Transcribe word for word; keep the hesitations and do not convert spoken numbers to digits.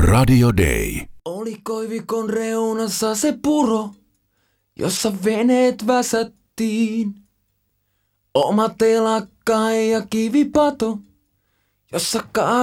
Radio Day. Oli koivikon reunassa se puro, jossa veneet väsättiin. Oma telakka ja kivipato, jossa